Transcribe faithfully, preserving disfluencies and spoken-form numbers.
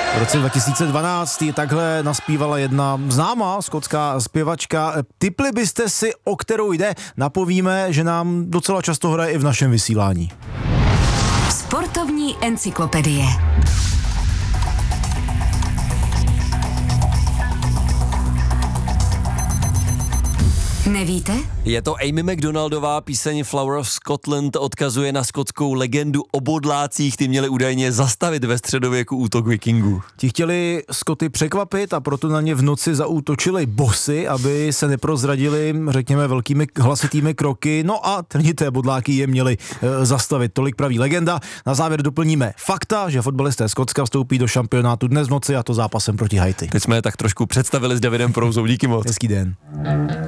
V roce dva tisíce dvanáct ji takhle naspívala jedna známá skotská zpěvačka. Tipli byste si, o kterou jde? Napovíme, že nám docela často hraje i v našem vysílání. Sportovní encyklopedie. Nevíte? Je to Amy Macdonaldová, píseň Flower of Scotland odkazuje na skotskou legendu o bodlácích, ty měli údajně zastavit ve středověku útok vikingů. Ti chtěli Skoty překvapit a proto na ně v noci zaútočili bosy, aby se neprozradili, řekněme, velkými hlasitými kroky, no a trnité bodláky je měli e, zastavit. Tolik praví legenda. Na závěr doplníme fakta, že fotbalisté Skotska vstoupí do šampionátu dnes v noci, a to zápasem proti Haiti. Teď jsme je tak trošku představili s Davidem Prouzou, díky moc. Hezký den.